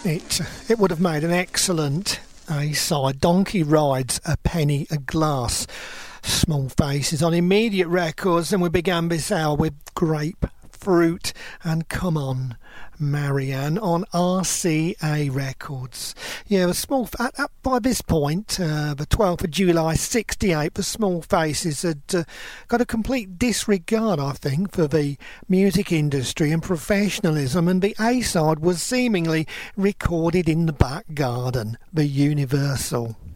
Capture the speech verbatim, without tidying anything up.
It it would have made an excellent A-side. Donkey Rides, A Penny a Glass. Small Faces on Immediate Records, and we began this hour with Grapefruit and Come On Marianne on R C A Records. Yeah, the small at, at, by this point, uh, the twelfth of July sixty-eight, the Small Faces had uh, got a complete disregard, I think, for the music industry and professionalism, and the A-side was seemingly recorded in the back garden, the Universal.